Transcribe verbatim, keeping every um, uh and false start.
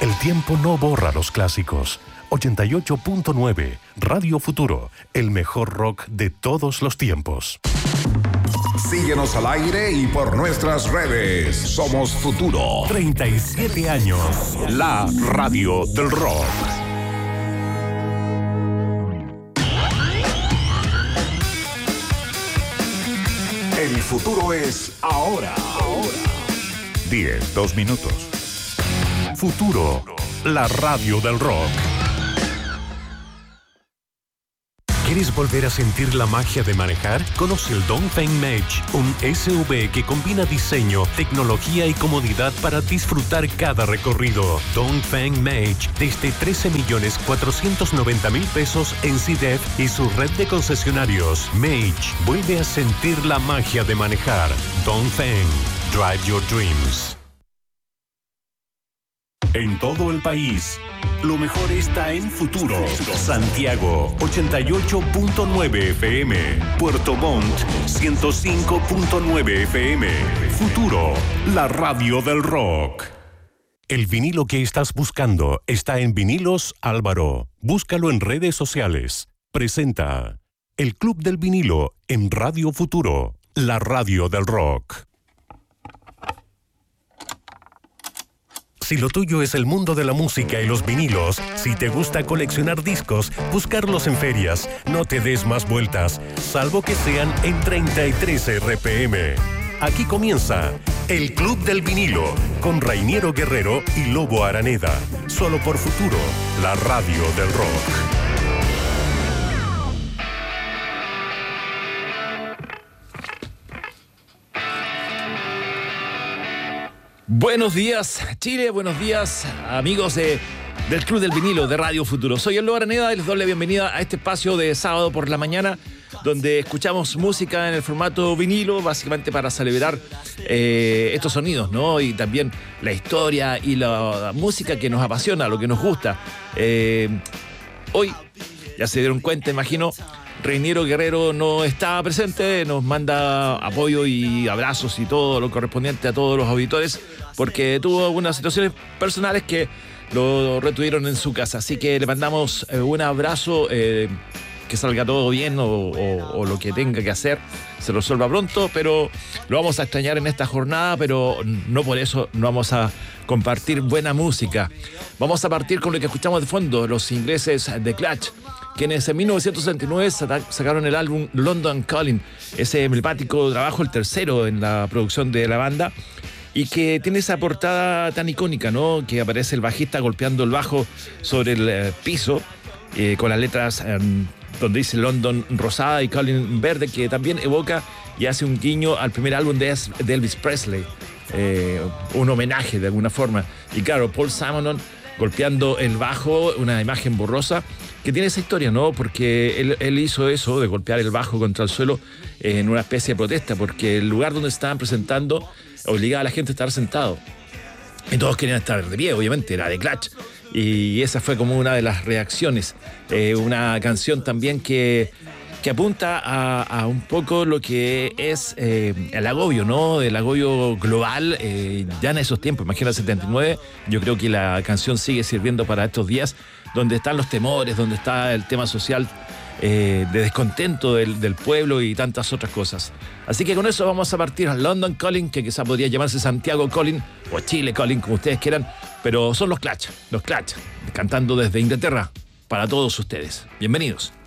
El tiempo no borra los clásicos. ochenta y ocho punto nueve, Radio Futuro, el mejor rock de todos los tiempos. Síguenos al aire y por nuestras redes. Somos Futuro. treinta y siete años. La radio del rock. El futuro es ahora. Ahora. diez, dos minutos. Futuro, la radio del rock. ¿Quieres volver a sentir la magia de manejar? Conoce el Dongfeng Mage, un S U V que combina diseño, tecnología y comodidad para disfrutar cada recorrido. Dongfeng Mage, desde trece millones cuatrocientos noventa mil pesos en C D F y su red de concesionarios. Mage, vuelve a sentir la magia de manejar. Dongfeng, drive your dreams. En todo el país, lo mejor está en Futuro. Santiago, ochenta y ocho punto nueve F M. Puerto Montt, ciento cinco punto nueve F M. Futuro, la radio del rock. El vinilo que estás buscando está en Vinilos Álvaro. Búscalo en redes sociales. Presenta el Club del Vinilo en Radio Futuro, la radio del rock. Si lo tuyo es el mundo de la música y los vinilos, si te gusta coleccionar discos, buscarlos en ferias, no te des más vueltas, salvo que sean en treinta y tres R P M. Aquí comienza el Club del Vinilo con Rainiero Guerrero y Lobo Araneda. Solo por Futuro, la radio del rock. Buenos días, Chile, buenos días, amigos de, del Club del Vinilo de Radio Futuro. Soy el Lobo Araneda y les doy la bienvenida a este espacio de sábado por la mañana, donde escuchamos música en el formato vinilo, básicamente para celebrar eh, estos sonidos, ¿no? Y también la historia y la, la música que nos apasiona, lo que nos gusta. Eh, hoy, ya se dieron cuenta, imagino, Rainiero Guerrero no está presente, nos manda apoyo y abrazos y todo lo correspondiente a todos los auditores, porque tuvo algunas situaciones personales que lo retuvieron en su casa. Así que le mandamos eh, un abrazo, eh, que salga todo bien o, o, o lo que tenga que hacer se resuelva pronto, pero lo vamos a extrañar en esta jornada, pero no por eso no vamos a compartir buena música. Vamos a partir con lo que escuchamos de fondo, los ingleses de Clutch, quienes en mil novecientos sesenta y nueve sacaron el álbum London Calling, ese emblemático trabajo, el tercero en la producción de la banda, y que tiene esa portada tan icónica, ¿no? Que aparece el bajista golpeando el bajo sobre el eh, piso, eh, con las letras eh, donde dice London rosada y Calling verde, que también evoca y hace un guiño al primer álbum de, de Elvis Presley, eh, un homenaje de alguna forma. Y claro, Paul Simonon golpeando el bajo, una imagen borrosa que tiene esa historia, ¿no? Porque él, él hizo eso de golpear el bajo contra el suelo eh, en una especie de protesta, porque el lugar donde estaban presentando obligaba a la gente a estar sentado. Y todos querían estar de pie, obviamente, era de Clutch. Y esa fue como una de las reacciones. Eh, una canción también que, que apunta a, a un poco lo que es eh, el agobio, ¿no? El agobio global, eh, ya en esos tiempos, imagina el setenta y nueve, yo creo que la canción sigue sirviendo para estos días, donde están los temores, donde está el tema social eh, de descontento del, del pueblo y tantas otras cosas. Así que con eso vamos a partir a London Calling, que quizá podría llamarse Santiago Calling o Chile Calling, como ustedes quieran, pero son los Clutch, los Clutch, cantando desde Inglaterra para todos ustedes. Bienvenidos.